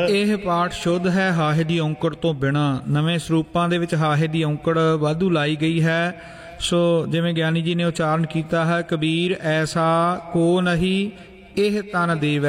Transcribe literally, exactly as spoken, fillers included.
ਇਹ ਪਾਠ ਸ਼ੁੱਧ ਹੈ ਹਾਹੇ ਦੀ ਔਂਕੜ ਤੋਂ ਬਿਨਾਂ। ਨਵੇਂ ਸਰੂਪਾਂ ਦੇ ਵਿੱਚ ਹਾਹੇ ਦੀ ਔਂਕੜ ਵਾਧੂ ਲਾਈ ਗਈ ਹੈ। ਸੋ ਜਿਵੇਂ ਗਿਆਨੀ ਜੀ ਨੇ ਉਚਾਰਨ ਕੀਤਾ ਹੈ, ਕਬੀਰ ਐਸਾ ਕੋ ਨਹੀਂ ਇਹ ਤਨ ਦੇਵੈ।